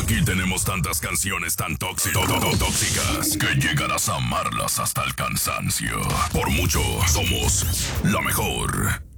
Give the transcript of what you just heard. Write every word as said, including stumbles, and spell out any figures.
Aquí tenemos tantas canciones tan tóxicas, tóxicas que llegarás a amarlas hasta el cansancio. Por mucho, somos la mejor.